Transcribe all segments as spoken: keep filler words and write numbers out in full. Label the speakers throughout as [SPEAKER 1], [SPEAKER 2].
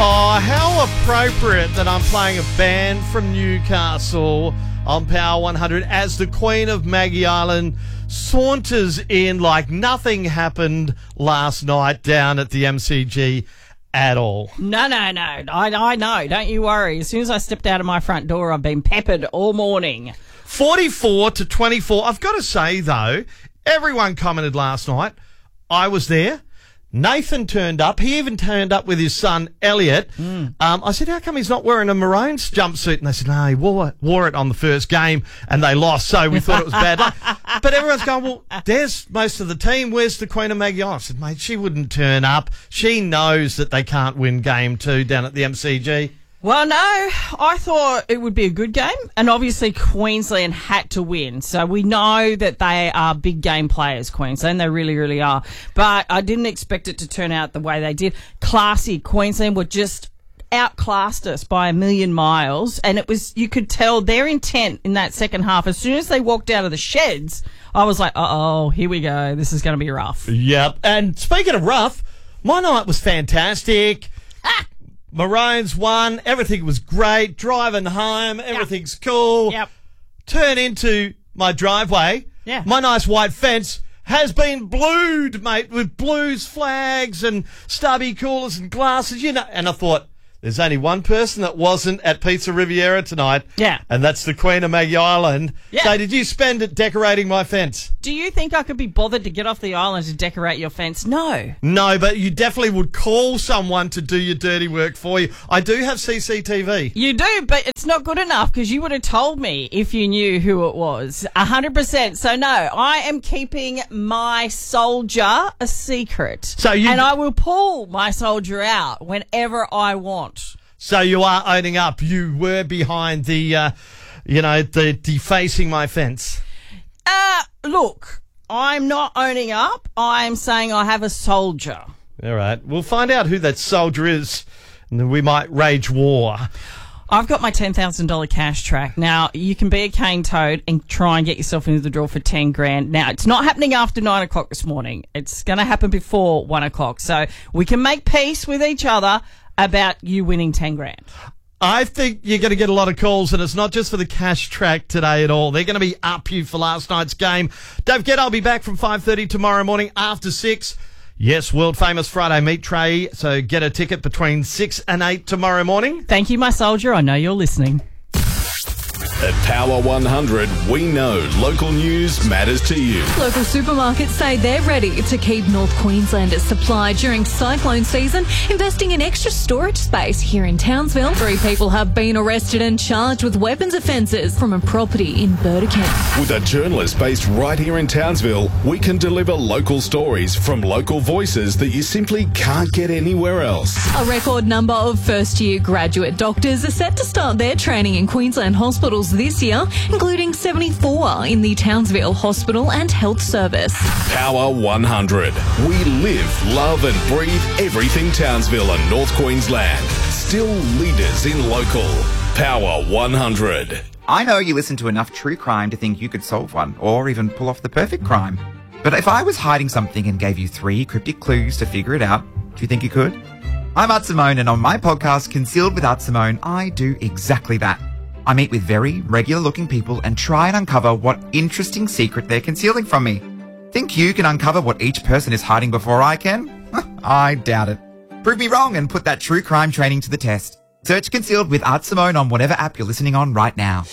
[SPEAKER 1] Oh, how appropriate that I'm playing a band from Newcastle on Power one hundred as the Queen of Maggie Island saunters in like nothing happened last night down at the M C G at all.
[SPEAKER 2] No, no, no. I, I know. Don't you worry. As soon as I stepped out of my front door, I've been peppered all morning.
[SPEAKER 1] forty-four to twenty-four. I've got to say, though, everyone commented last night. I was there. Nathan turned up. He even turned up with his son, Elliot. Mm. Um, I said, how come he's not wearing a Maroons jumpsuit? And they said, no, he wore, wore it on the first game and they lost, so we thought it was bad luck. But everyone's going, well, there's most of the team. Where's the Queen of Maggie Island? I said, mate, she wouldn't turn up. She knows that they can't win game two down at the M C G.
[SPEAKER 2] Well, no, I thought it would be a good game, and obviously Queensland had to win. So we know that they are big game players, Queensland. They really, really are. But I didn't expect it to turn out the way they did. Classy. Queensland were just outclassed us by a million miles, and it was, you could tell their intent in that second half. As soon as they walked out of the sheds, I was like, uh-oh, here we go. This is going to be rough.
[SPEAKER 1] Yep. And speaking of rough, my night was fantastic. Ah! Maroons won. Everything was great. Driving home. Everything's yep. cool.
[SPEAKER 2] Yep.
[SPEAKER 1] Turn into my driveway.
[SPEAKER 2] Yeah.
[SPEAKER 1] My nice white fence has been blued, mate, with blues flags and stubby coolers and glasses, you know. And I thought, there's only one person that wasn't at Pizza Riviera tonight.
[SPEAKER 2] Yeah.
[SPEAKER 1] And that's the Queen of Maggie Island.
[SPEAKER 2] Yeah.
[SPEAKER 1] So did you spend it decorating my fence?
[SPEAKER 2] Do you think I could be bothered to get off the island to decorate your fence? No.
[SPEAKER 1] No, but you definitely would call someone to do your dirty work for you. I do have C C T V.
[SPEAKER 2] You do, but it's not good enough because you would have told me if you knew who it was. A hundred percent. So no, I am keeping my soldier a secret.
[SPEAKER 1] So you...
[SPEAKER 2] And I will pull my soldier out whenever I want.
[SPEAKER 1] So you are owning up. You were behind the, uh, you know, the defacing my fence.
[SPEAKER 2] Uh, look, I'm not owning up. I'm saying I have a soldier.
[SPEAKER 1] All right. We'll find out who that soldier is, and then we might rage war.
[SPEAKER 2] I've got my ten thousand dollars cash track. Now, you can be a cane toad and try and get yourself into the draw for ten grand. Now, it's not happening after nine o'clock this morning. It's going to happen before one o'clock. So we can make peace with each other about you winning ten grand.
[SPEAKER 1] I think you're going to get a lot of calls, and it's not just for the cash track today at all. They're going to be up you for last night's game. Don't forget, I'll be back from five thirty tomorrow morning after six. Yes, world famous Friday meat tray. So get a ticket between six and eight tomorrow morning.
[SPEAKER 2] Thank you, my soldier. I know you're listening.
[SPEAKER 3] At Power one hundred, we know local news matters to you.
[SPEAKER 4] Local supermarkets say they're ready to keep North Queenslanders supplied during cyclone season, investing in extra storage space here in Townsville. Three people have been arrested and charged with weapons offences from a property in Burdekin.
[SPEAKER 3] With a journalist based right here in Townsville, we can deliver local stories from local voices that you simply can't get anywhere else.
[SPEAKER 4] A record number of first-year graduate doctors are set to start their training in Queensland hospitals this year, including seventy-four in the Townsville Hospital and Health Service.
[SPEAKER 3] Power one hundred. We live, love and breathe everything Townsville and North Queensland. Still leaders in local. Power one hundred.
[SPEAKER 5] I know you listen to enough true crime to think you could solve one, or even pull off the perfect crime. But if I was hiding something and gave you three cryptic clues to figure it out, do you think you could? I'm Art Simone, and on my podcast, Concealed with Art Simone, I do exactly that. I meet with very regular-looking people and try and uncover what interesting secret they're concealing from me. Think you can uncover what each person is hiding before I can? I doubt it. Prove me wrong and put that true crime training to the test. Search Concealed with Art Simone on whatever app you're listening on right now.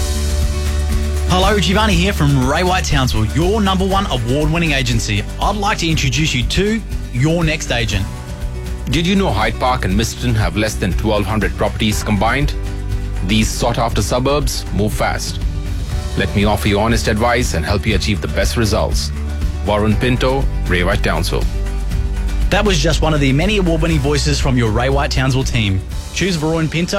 [SPEAKER 6] Hello, Giovanni here from Ray White Townsville, your number one award-winning agency. I'd like to introduce you to your next agent.
[SPEAKER 7] Did you know Hyde Park and Miston have less than twelve hundred properties combined? These sought-after suburbs move fast. Let me offer you honest advice and help you achieve the best results. Warren Pinto, Ray White Townsville.
[SPEAKER 6] That was just one of the many award-winning voices from your Ray White Townsville team. Choose Varun Pinto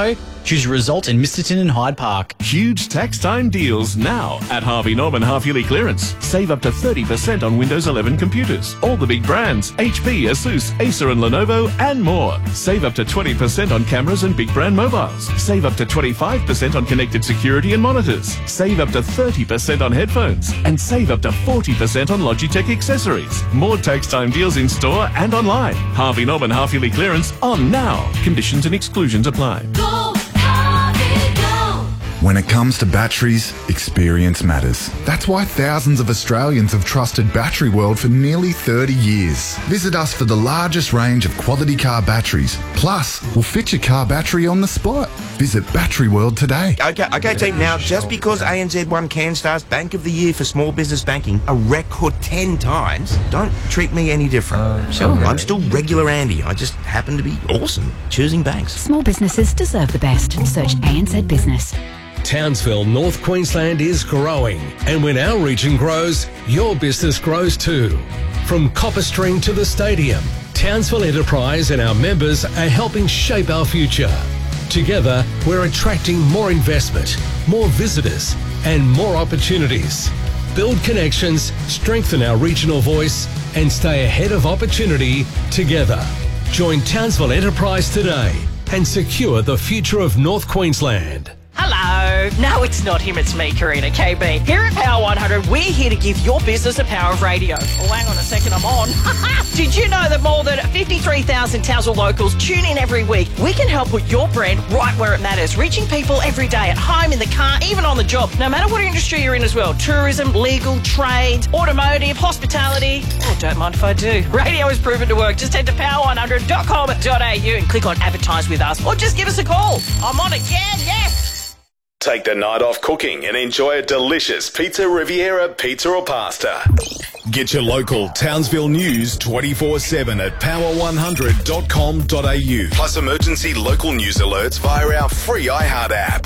[SPEAKER 6] Choose your result in Misterton and Hyde Park.
[SPEAKER 8] Huge tax time deals now at Harvey Norman half-yearly clearance. Save up to thirty percent on Windows eleven computers. All the big brands, H P, Asus, Acer and Lenovo and more. Save up to twenty percent on cameras and big brand mobiles. Save up to twenty-five percent on connected security and monitors. Save up to thirty percent on headphones. And save up to forty percent on Logitech accessories. More tax time deals in store and online. Harvey Norman half-yearly clearance on now. Conditions and exclusions apply.
[SPEAKER 9] Go, Harvey, go.
[SPEAKER 10] When it comes to batteries, experience matters. That's why thousands of Australians have trusted Battery World for nearly thirty years. Visit us for the largest range of quality car batteries. Plus, we'll fit your car battery on the spot. Visit Battery World today.
[SPEAKER 11] Okay, okay, team. Now, just because A N Z won CanStar's Bank of the Year for Small Business Banking a record ten times, don't treat me any different. Uh, sure. I'm still regular Andy. I just happen to be awesome choosing banks.
[SPEAKER 12] Small businesses deserve the best. Search A N Z Business.
[SPEAKER 13] Townsville, North Queensland is growing, and when our region grows, your business grows too. From Copper String to the stadium, Townsville Enterprise and our members are helping shape our future. Together, we're attracting more investment, more visitors, and more opportunities. Build connections, strengthen our regional voice, and stay ahead of opportunity together. Join Townsville Enterprise today and secure the future of North Queensland.
[SPEAKER 2] Hello. No, it's not him, it's me, Karina K B. Here at Power one hundred, we're here to give your business the power of radio. Oh, hang on a second, I'm on. Did you know that more than fifty-three thousand Townsville locals tune in every week? We can help put your brand right where it matters, reaching people every day, at home, in the car, even on the job, no matter what industry you're in as well. Tourism, legal, trade, automotive, hospitality. Oh, don't mind if I do. Radio is proven to work. Just head to power one hundred dot com dot a u and click on advertise with us, or just give us a call. I'm on again, yes.
[SPEAKER 3] Take the night off cooking and enjoy a delicious Pizza Riviera pizza or pasta. Get your local Townsville news twenty-four seven at power one hundred dot com dot a u. Plus emergency local news alerts via our free iHeart app.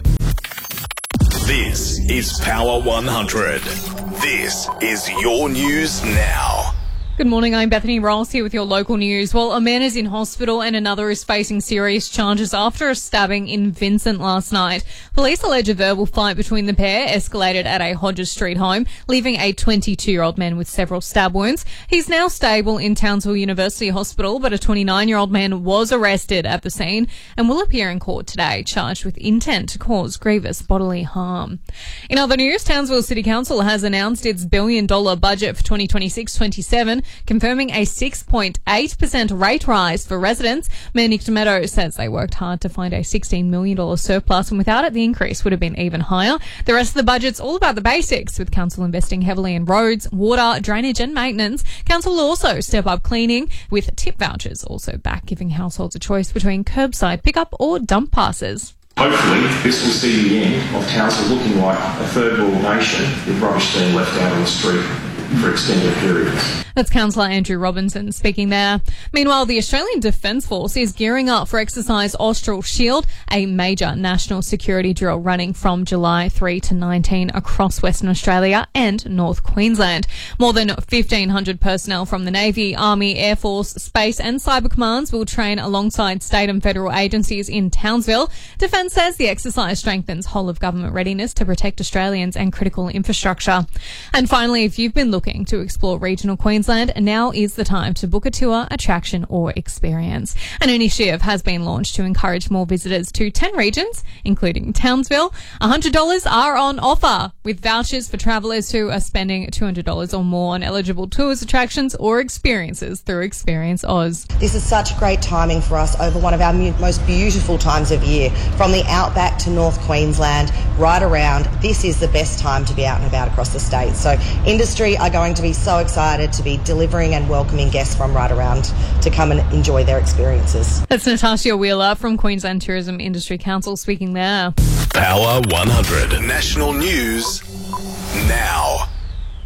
[SPEAKER 3] This is Power one hundred. This is your news now.
[SPEAKER 4] Good morning, I'm Bethany Ross here with your local news. Well, a man is in hospital and another is facing serious charges after a stabbing in Vincent last night. Police allege a verbal fight between the pair escalated at a Hodges Street home, leaving a twenty-two-year-old man with several stab wounds. He's now stable in Townsville University Hospital, but a twenty-nine-year-old man was arrested at the scene and will appear in court today, charged with intent to cause grievous bodily harm. In other news, Townsville City Council has announced its billion-dollar budget for twenty twenty-six twenty-seven, confirming a six point eight percent rate rise for residents. Mayor Nick Tometto says they worked hard to find a sixteen million dollars surplus, and without it, the increase would have been even higher. The rest of the budget's all about the basics, with council investing heavily in roads, water, drainage and maintenance. Council will also step up cleaning, with tip vouchers also back, giving households a choice between curbside pickup or dump passes.
[SPEAKER 14] Hopefully, this will see the end of Townsville looking like a third world nation with rubbish being left out on the street for extended periods.
[SPEAKER 4] That's Councillor Andrew Robinson speaking there. Meanwhile, the Australian Defence Force is gearing up for exercise Austral Shield, a major national security drill running from July third to nineteenth across Western Australia and North Queensland. More than fifteen hundred personnel from the Navy, Army, Air Force, Space and Cyber Commands will train alongside state and federal agencies in Townsville. Defence says the exercise strengthens whole of government readiness to protect Australians and critical infrastructure. And finally, if you've been looking to explore regional Queensland, now is the time to book a tour, attraction or experience. An initiative has been launched to encourage more visitors to ten regions, including Townsville. one hundred dollars are on offer, with vouchers for travellers who are spending two hundred dollars or more on eligible tours, attractions or experiences through Experience Oz.
[SPEAKER 15] This is such great timing for us over one of our mu- most beautiful times of year. From the outback to North Queensland, right around, this is the best time to be out and about across the state. So industry are going to be so excited to be delivering and welcoming guests from right around to come and enjoy their experiences.
[SPEAKER 4] That's Natasha Wheeler from Queensland Tourism Industry Council speaking there.
[SPEAKER 3] Power one hundred. National news now.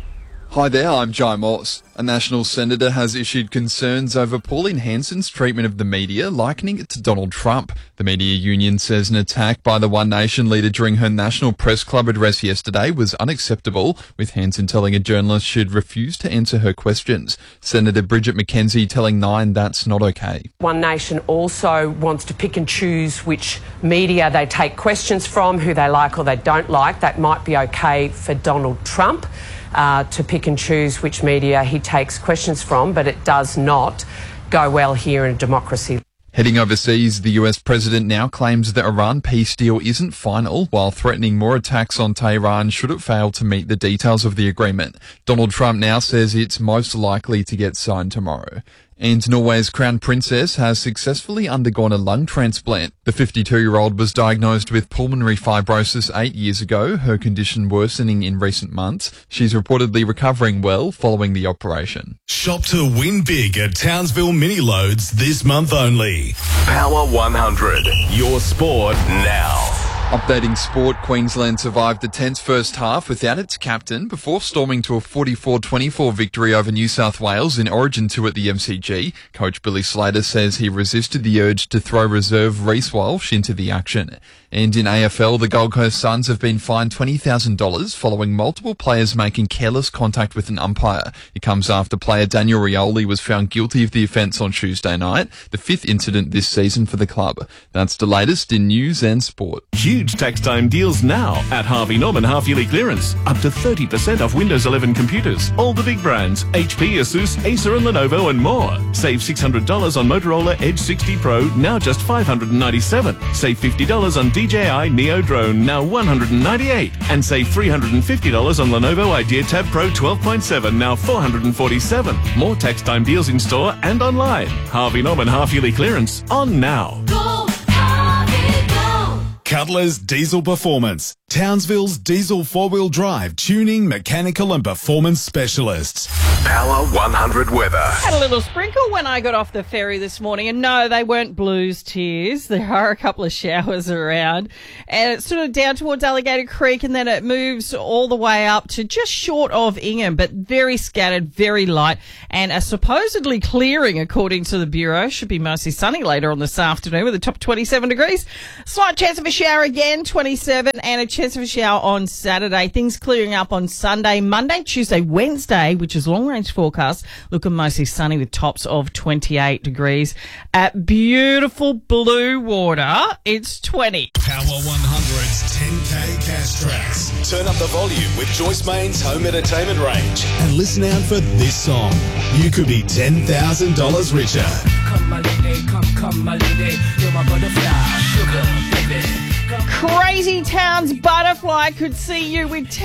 [SPEAKER 16] Hi there, I'm Jai Moss. A national senator has issued concerns over Pauline Hanson's treatment of the media, likening it to Donald Trump. The media union says an attack by the One Nation leader during her National Press Club address yesterday was unacceptable, with Hanson telling a journalist she'd refuse to answer her questions. Senator Bridget McKenzie telling Nine that's not okay.
[SPEAKER 17] One Nation also wants to pick and choose which media they take questions from, who they like or they don't like. That might be okay for Donald Trump. Uh, to pick and choose which media he takes questions from, but it does not go well here in a democracy.
[SPEAKER 16] Heading overseas, the U S president now claims the Iran peace deal isn't final, while threatening more attacks on Tehran should it fail to meet the details of the agreement. Donald Trump now says it's most likely to get signed tomorrow. And Norway's crown princess has successfully undergone a lung transplant. The fifty-two-year-old was diagnosed with pulmonary fibrosis eight years ago, her condition worsening in recent months. She's reportedly recovering well following the operation.
[SPEAKER 3] Shop to win big at Townsville Mini Loads this month only. Power one hundred, your sport now.
[SPEAKER 16] Updating sport, Queensland survived the tense first half without its captain before storming to a forty-four twenty-four victory over New South Wales in Origin two at the M C G. Coach Billy Slater says he resisted the urge to throw reserve Reece Walsh into the action. And in A F L, the Gold Coast Suns have been fined twenty thousand dollars following multiple players making careless contact with an umpire. It comes after player Daniel Rioli was found guilty of the offence on Tuesday night, the fifth incident this season for the club. That's the latest in news and sport.
[SPEAKER 8] Huge tax time deals now at Harvey Norman half-yearly clearance. Up to thirty percent off Windows eleven computers. All the big brands, H P, Asus, Acer and Lenovo and more. Save six hundred dollars on Motorola Edge sixty Pro, now just five hundred ninety-seven dollars. Save fifty dollars on D J I Neo Drone, now one hundred ninety-eight dollars. And save three hundred fifty dollars on Lenovo Idea Tab Pro twelve point seven, now four hundred forty-seven dollars. More tax time deals in store and online. Harvey Norman half-yearly clearance on now.
[SPEAKER 9] Go, Harvey, go.
[SPEAKER 3] Cutler's Diesel Performance. Townsville's diesel four-wheel drive tuning, mechanical and performance specialists. Power one hundred weather.
[SPEAKER 2] Had a little sprinkle when I got off the ferry this morning, and no, they weren't blues tears. There are a couple of showers around, and it's sort of down towards Alligator Creek, and then it moves all the way up to just short of Ingham, but very scattered, very light, and a supposedly clearing, according to the Bureau. Should be mostly sunny later on this afternoon with a top twenty-seven degrees. Slight chance of a shower again, twenty-seven, and a chance of a shower on Saturday. Things clearing up on Sunday, Monday, Tuesday, Wednesday, which is long-range forecast, looking mostly sunny with tops of twenty-eight degrees. At beautiful Blue Water, it's twenty.
[SPEAKER 3] Power one hundred's ten K cash tracks. Turn up the volume with Joyce Main's home entertainment range and listen out for this song. You could be ten thousand dollars richer.
[SPEAKER 18] Come my lady, come, come my lady, you're my butterfly, sugar, baby.
[SPEAKER 2] Crazy Town's Butterfly could see you with